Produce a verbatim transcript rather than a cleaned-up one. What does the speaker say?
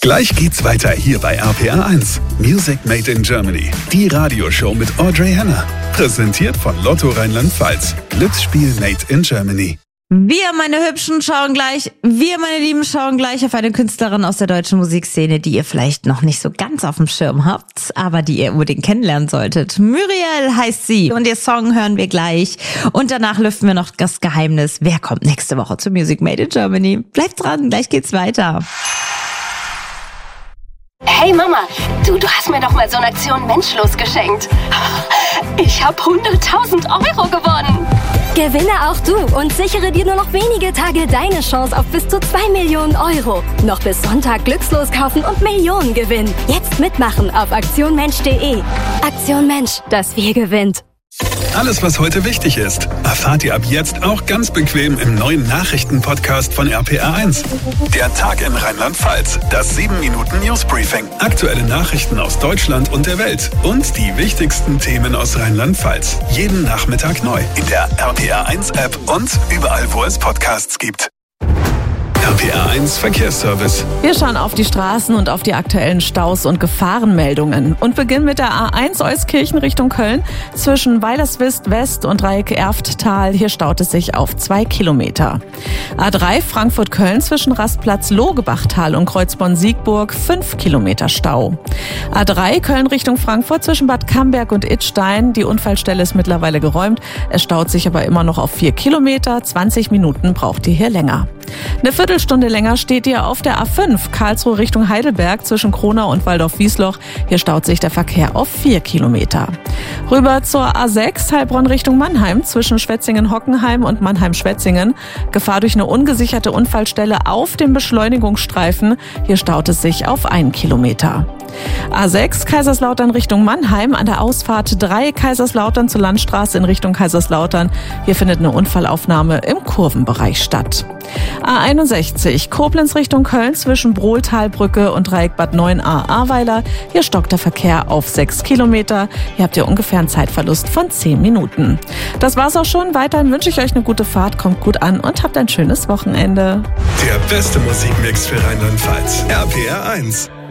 Gleich geht's weiter hier bei R P R eins. Music Made in Germany. Die Radioshow mit Audrey Henner. Präsentiert von Lotto Rheinland-Pfalz. Glücksspiel Made in Germany. Wir, meine Hübschen, schauen gleich, wir, meine Lieben, schauen gleich auf eine Künstlerin aus der deutschen Musikszene, die ihr vielleicht noch nicht so ganz auf dem Schirm habt, aber die ihr unbedingt kennenlernen solltet. Muriel heißt sie und ihr Song hören wir gleich. Und danach lüften wir noch das Geheimnis, wer kommt nächste Woche zu Music Made in Germany. Bleibt dran, gleich geht's weiter. Hey Mama, du, du hast mir doch mal so eine Aktion Menschlos geschenkt. Ich habe hunderttausend Euro gewonnen. Gewinne auch du und sichere dir nur noch wenige Tage deine Chance auf bis zu zwei Millionen Euro. Noch bis Sonntag Glückslos kaufen und Millionen gewinnen. Jetzt mitmachen auf aktion mensch punkt de. Aktion Mensch, das Wir gewinnt. Alles, was heute wichtig ist, erfahrt ihr ab jetzt auch ganz bequem im neuen Nachrichtenpodcast von R P R eins. Der Tag in Rheinland-Pfalz, das sieben Minuten Newsbriefing, aktuelle Nachrichten aus Deutschland und der Welt und die wichtigsten Themen aus Rheinland-Pfalz. Jeden Nachmittag neu in der R P R eins App und überall, wo es Podcasts gibt. R P R eins Verkehrsservice. Wir schauen auf die Straßen und auf die aktuellen Staus und Gefahrenmeldungen und beginnen mit der A eins Euskirchen Richtung Köln zwischen Weilerswist West und Dreieck-Erfttal. Hier staut es sich auf zwei Kilometer. A drei Frankfurt-Köln zwischen Rastplatz Logebachtal und Kreuzborn-Siegburg fünf Kilometer Stau. A drei Köln Richtung Frankfurt zwischen Bad Camberg und Idstein. Die Unfallstelle ist mittlerweile geräumt. Es staut sich aber immer noch auf vier Kilometer. zwanzig Minuten braucht ihr hier länger. Eine Viertelstunde länger steht ihr auf der A fünf Karlsruhe Richtung Heidelberg zwischen Kronau und Waldorf-Wiesloch. Hier staut sich der Verkehr auf vier Kilometer. Rüber zur A sechs Heilbronn Richtung Mannheim zwischen Schwetzingen-Hockenheim und Mannheim-Schwetzingen. Gefahr durch eine ungesicherte Unfallstelle auf dem Beschleunigungsstreifen. Hier staut es sich auf einen Kilometer. A sechs Kaiserslautern Richtung Mannheim an der Ausfahrt drei Kaiserslautern zur Landstraße in Richtung Kaiserslautern. Hier findet eine Unfallaufnahme im Kurvenbereich statt. A einundsechzig Koblenz Richtung Köln zwischen Brohltalbrücke und Dreieck Bad neun a Ahrweiler. Hier stockt der Verkehr auf sechs Kilometer. Hier habt ihr ungefähr einen Zeitverlust von zehn Minuten. Das war's auch schon. Weiterhin wünsche ich euch eine gute Fahrt, kommt gut an und habt ein schönes Wochenende. Der beste Musikmix für Rheinland-Pfalz. R P R eins.